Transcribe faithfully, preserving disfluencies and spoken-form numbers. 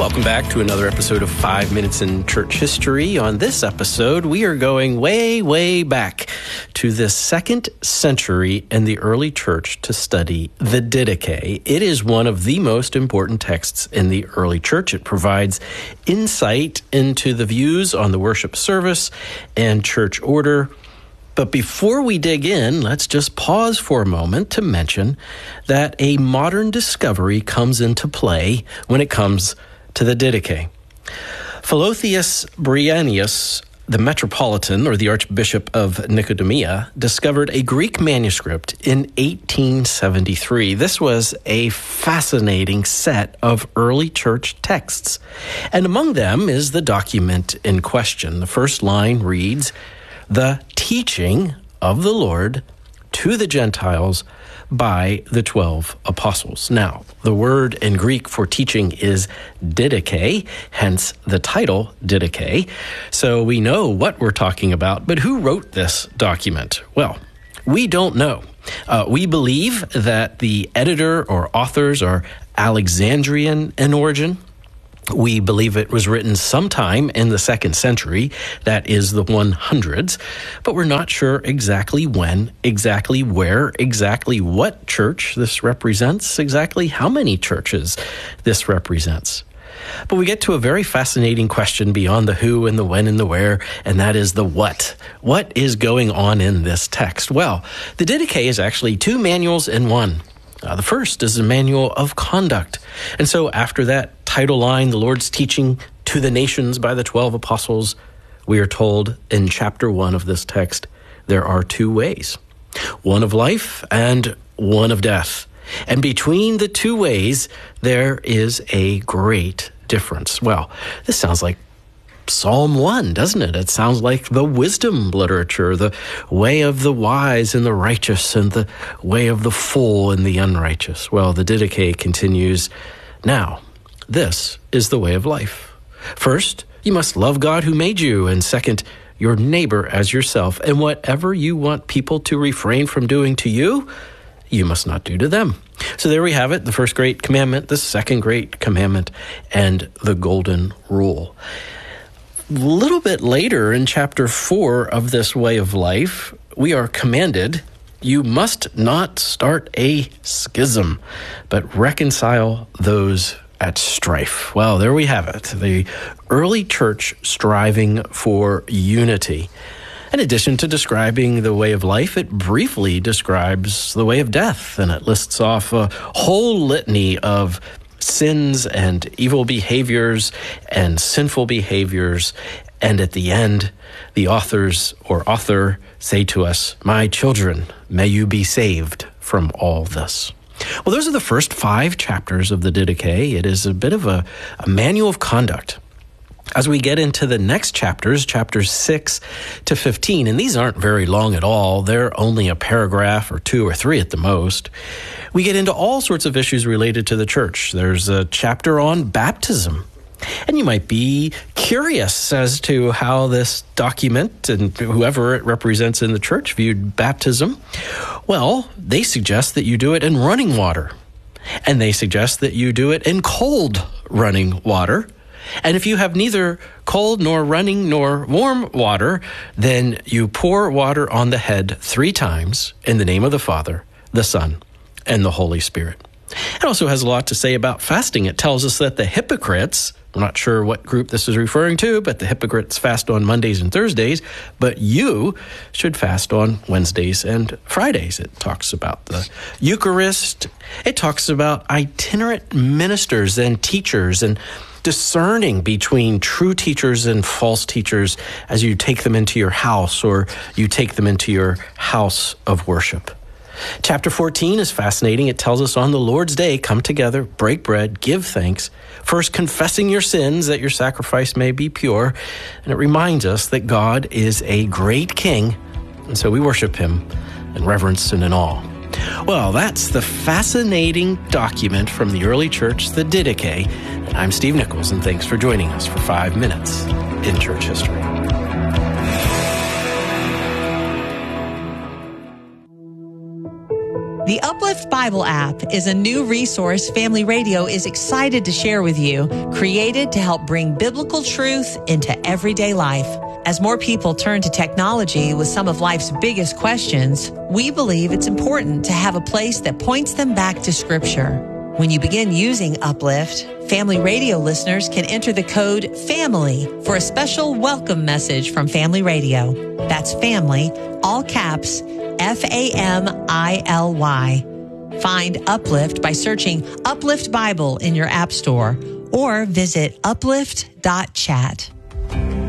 Welcome back to another episode of Five Minutes in Church History. On this episode, we are going way, way back to the second century in the early church to study the Didache. It is one of the most important texts in the early church. It provides insight into the views on the worship service and church order. But before we dig in, let's just pause for a moment to mention that a modern discovery comes into play when it comes to the Didache. Philotheus Bryennius, the Metropolitan, or the Archbishop of Nicomedia, discovered a Greek manuscript in eighteen seventy-three. This was a fascinating set of early church texts, and among them is the document in question. The first line reads, "The teaching of the Lord to the Gentiles by the twelve apostles." Now, the word in Greek for teaching is didache, hence the title Didache. So we know what we're talking about, but who wrote this document? Well, we don't know. Uh, we believe that the editor or authors are Alexandrian in origin. We believe it was written sometime in the second century, that is the hundreds, but we're not sure exactly when, exactly where, exactly what church this represents, exactly how many churches this represents. But we get to a very fascinating question beyond the who and the when and the where, and that is the what. What is going on in this text? Well, the Didache is actually two manuals in one. Uh, the first is a manual of conduct. And so after that title line, the Lord's teaching to the nations by the twelve apostles, we are told in chapter one of this text, there are two ways, one of life and one of death. And between the two ways, there is a great difference. Well, this sounds like Psalm one, doesn't it? It sounds like the wisdom literature, the way of the wise and the righteous and the way of the fool and the unrighteous. Well, the Didache continues, now, this is the way of life. First, you must love God who made you, and second, your neighbor as yourself. And whatever you want people to refrain from doing to you, you must not do to them. So there we have it, the first great commandment, the second great commandment, and the golden rule. A little bit later in chapter four of this way of life, we are commanded, you must not start a schism, but reconcile those at strife. Well, there we have it, the early church striving for unity. In addition to describing the way of life, it briefly describes the way of death, and it lists off a whole litany of sins and evil behaviors and sinful behaviors. And at the end, the authors or author say to us, my children, may you be saved from all this. Well, those are the first five chapters of the Didache. It is a bit of a, a manual of conduct. As we get into the next chapters, chapters six to fifteen, and these aren't very long at all, they're only a paragraph or two or three at the most, we get into all sorts of issues related to the church. There's a chapter on baptism. And you might be curious as to how this document and whoever it represents in the church viewed baptism. Well, they suggest that you do it in running water. And they suggest that you do it in cold running water. And if you have neither cold nor running nor warm water, then you pour water on the head three times in the name of the Father, the Son, and the Holy Spirit. It also has a lot to say about fasting. It tells us that the hypocrites, I'm not sure what group this is referring to, but the hypocrites fast on Mondays and Thursdays, but you should fast on Wednesdays and Fridays. It talks about the Eucharist. It talks about itinerant ministers and teachers and discerning between true teachers and false teachers as you take them into your house or you take them into your house of worship. Chapter fourteen is fascinating. It tells us on the Lord's Day, come together, break bread, give thanks, first confessing your sins that your sacrifice may be pure. And it reminds us that God is a great king, and so we worship him in reverence and in awe. Well, that's the fascinating document from the early church, the Didache. And I'm Steve Nichols, and thanks for joining us for Five Minutes in Church History. The Uplift Bible app is a new resource Family Radio is excited to share with you, created to help bring biblical truth into everyday life. As more people turn to technology with some of life's biggest questions, we believe it's important to have a place that points them back to Scripture. When you begin using Uplift, Family Radio listeners can enter the code FAMILY for a special welcome message from Family Radio. That's family, all caps, F A M I L Y. Find Uplift by searching Uplift Bible in your app store or visit uplift dot chat.